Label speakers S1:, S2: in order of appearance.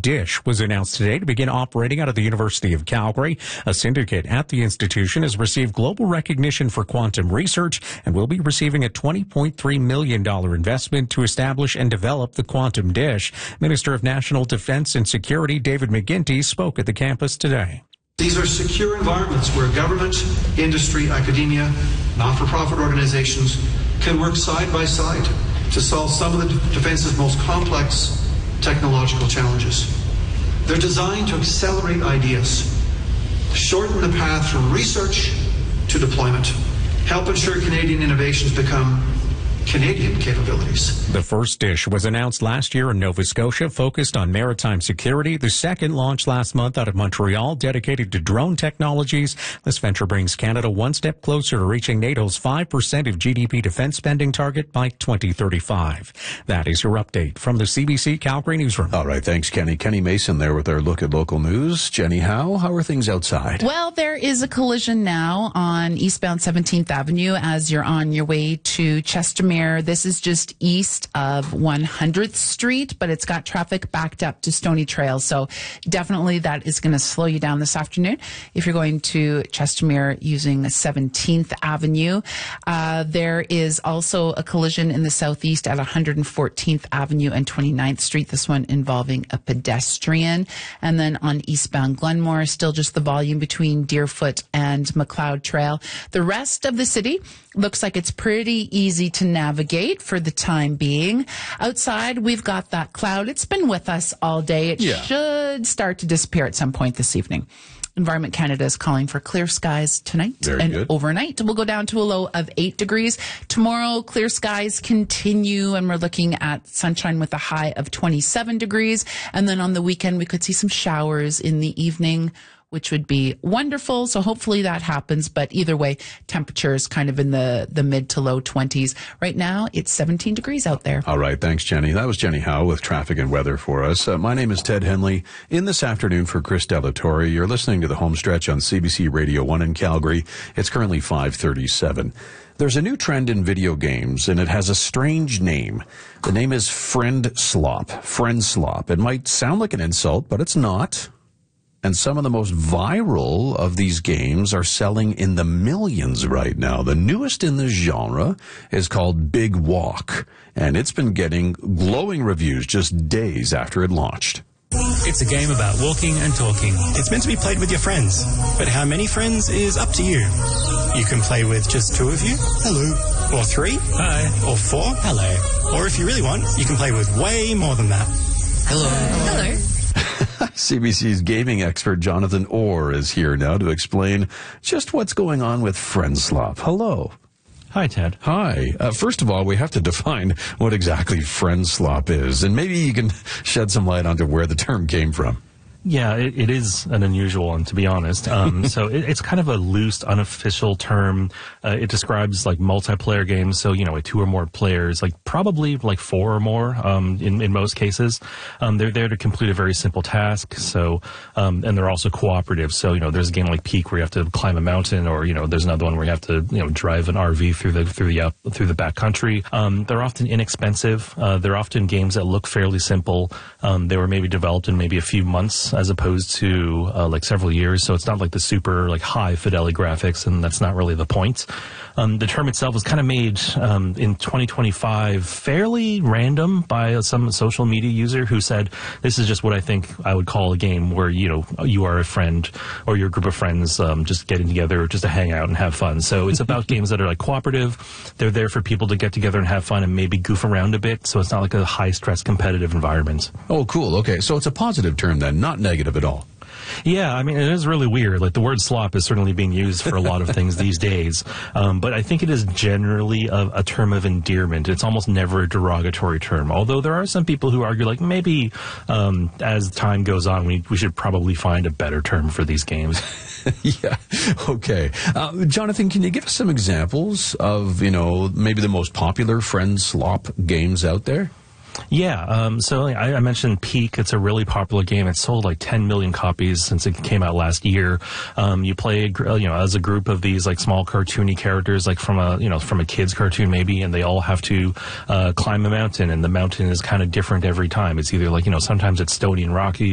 S1: DISH was announced today to begin operating out of the University of Calgary. A syndicate at the institution has received global recognition for quantum research and will be receiving a $20.3 million investment to establish and develop the quantum dish. Minister of National Defense and Security David McGuinty spoke at the campus today.
S2: These are secure environments where government, industry, academia, not-for-profit organizations can work side by side to solve some of the defense's most complex technological challenges. They're designed to accelerate ideas, shorten the path from research to deployment, help ensure Canadian innovations become Canadian capabilities.
S1: The first dish was announced last year in Nova Scotia, focused on maritime security. The second launched last month out of Montreal, dedicated to drone technologies. This venture brings Canada one step closer to reaching NATO's 5% of GDP defense spending target by 2035. That is your update from the CBC Calgary Newsroom.
S3: All right, thanks, Kenny. Kenny Mason there with our look at local news. Jenny, how are things outside?
S4: Well, there is a collision now on eastbound 17th Avenue as you're on your way to Chestermere. This is just east of 100th Street, but it's got traffic backed up to Stony Trail. So definitely that is going to slow you down this afternoon if you're going to Chestermere using 17th Avenue. There is also a collision in the southeast at 114th Avenue and 29th Street. This one involving a pedestrian. And then on eastbound Glenmore, still just the volume between Deerfoot and McLeod Trail. The rest of the city looks like it's pretty easy to navigate for the time being. Outside, we've got that cloud. It's been with us all day. It should start to disappear at some point this evening. Environment Canada is calling for clear skies tonight and overnight. We'll go down to a low of 8 degrees. Tomorrow, clear skies continue, and we're looking at sunshine with a high of 27 degrees. And then on the weekend, we could see some showers in the evening, which would be wonderful. So hopefully that happens. But either way, temperatures kind of in the mid to low 20s. Right now, it's 17 degrees out there.
S3: All right. Thanks, Jenny. That was Jenny Howe with traffic and weather for us. My name is Ted Henley. In this afternoon for Chris Delatorre, you're listening to the home stretch on CBC Radio 1 in Calgary. It's currently 5:37. There's a new trend in video games, and it has a strange name. The name is Friend Slop. Friend Slop. It might sound like an insult, but it's not. And some of the most viral of these games are selling in the millions right now. The newest in the genre is called Big Walk, and it's been getting glowing reviews just days after it launched.
S5: It's a game about walking and talking.
S6: It's meant to be played with your friends, but how many friends is up to you. You can play with just 2 of you. Hello. Or 3.
S5: Hi.
S6: Or 4.
S5: Hello.
S6: Or if you really want, you can play with way more than that.
S5: Hello.
S4: Hello.
S3: CBC's gaming expert Jonathan Orr is here now to explain just what's going on with Friend Slop. Hello.
S7: Hi, Ted.
S3: Hi. First of all, we have to define what exactly Friend Slop is, and maybe you can shed some light onto where the term came from.
S7: Yeah, it is an unusual one, to be honest. So it's kind of a loose, unofficial term. It describes like multiplayer games. So, with 2 or more players, like probably like 4 or more, in most cases. They're there to complete a very simple task. So, and they're also cooperative. So, there's a game like Peak where you have to climb a mountain, or, there's another one where you have to, drive an RV through the backcountry. They're often inexpensive. They're often games that look fairly simple. They were maybe developed in maybe a few months, as opposed to like several years. So it's not like the super like high fidelity graphics, and that's not really the point. The term itself was kind of made in 2025 fairly random by some social media user who said, this is just what I think I would call a game where, you are a friend or your group of friends just getting together just to hang out and have fun. So it's about games that are like cooperative. They're there for people to get together and have fun and maybe goof around a bit. So it's not like a high stress competitive environment.
S3: Oh, cool. Okay. So it's a positive term then, not negative at all.
S7: Yeah, I mean, it is really weird. Like, the word slop is certainly being used for a lot of things these days. But I think it is generally a term of endearment. It's almost never a derogatory term. Although there are some people who argue, like, maybe as time goes on, we should probably find a better term for these games.
S3: Yeah. Okay. Jonathan, can you give us some examples of, maybe the most popular Friend Slop games out there?
S7: Yeah, so I mentioned Peak. It's a really popular game. It's sold like 10 million copies since it came out last year. You play, as a group of these like small cartoony characters, like from a kid's cartoon maybe, and they all have to climb a mountain, and the mountain is kind of different every time. It's either like, sometimes it's stony and rocky,